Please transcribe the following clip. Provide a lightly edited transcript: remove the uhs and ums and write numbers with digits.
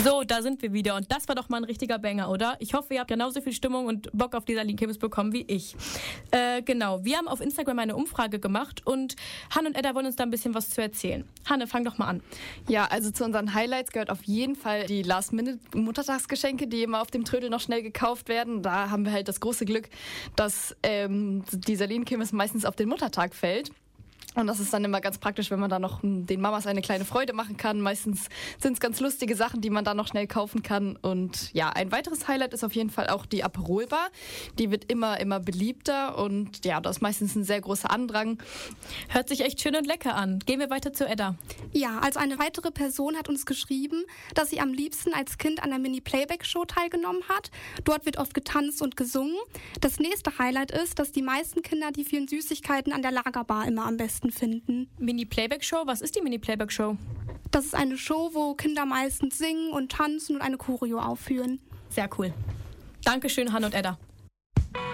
So, da sind wir wieder und das war doch mal ein richtiger Banger, oder? Ich hoffe, ihr habt genauso viel Stimmung und Bock auf die Salin-Kirmes bekommen wie ich. Genau, wir haben auf Instagram eine Umfrage gemacht und Hanne und Edda wollen uns da ein bisschen was zu erzählen. Hanne, fang doch mal an. Ja, also zu unseren Highlights gehört auf jeden Fall die Last-Minute-Muttertagsgeschenke, die immer auf dem Trödel noch schnell gekauft werden. Da haben wir halt das große Glück, dass die Salin-Kirmes meistens auf den Muttertag fällt. Und das ist dann immer ganz praktisch, wenn man da noch den Mamas eine kleine Freude machen kann. Meistens sind es ganz lustige Sachen, die man da noch schnell kaufen kann. Und ja, ein weiteres Highlight ist auf jeden Fall auch die Aperol Bar. Die wird immer beliebter und ja, da ist meistens ein sehr großer Andrang. Hört sich echt schön und lecker an. Gehen wir weiter zu Edda. Ja, also eine weitere Person hat uns geschrieben, dass sie am liebsten als Kind an der Mini-Playback-Show teilgenommen hat. Dort wird oft getanzt und gesungen. Das nächste Highlight ist, dass die meisten Kinder die vielen Süßigkeiten an der Lagerbar immer am besten finden. Mini-Playback-Show? Was ist die Mini-Playback-Show? Das ist eine Show, wo Kinder meistens singen und tanzen und eine Choreo aufführen. Sehr cool. Dankeschön, Hanne und Edda.